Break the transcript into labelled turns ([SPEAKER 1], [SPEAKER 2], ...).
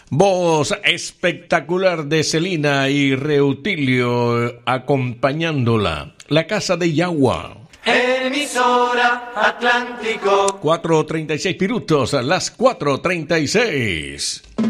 [SPEAKER 1] Voz espectacular de Celina y Reutilio acompañándola. La Casa de Yagua.
[SPEAKER 2] Emisora Atlántico.
[SPEAKER 1] 4:36 minutos, las 4:36.